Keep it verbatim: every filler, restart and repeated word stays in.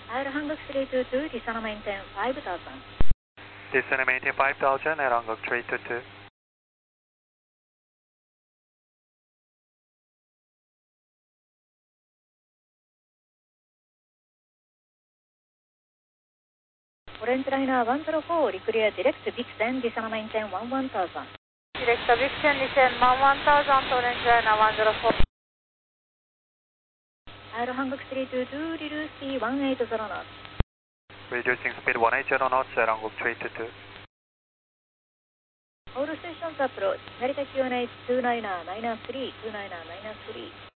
Air Hanguk three two two, descend maintain five thousand. Descend maintain five thousand, Air Hanguk three two two. Orange Liner one zero four, clear direct Vixen, descend maintain one one thousand. Direct Vixen, descend one one thousand, Orange Liner one zero four. Air Hanguk three two two, reduce speed one eighty knots. Reducing speed one eighty knots, Air Hanguk three two two. All stations approach, Narita Q N H two niner niner three, two niner niner three.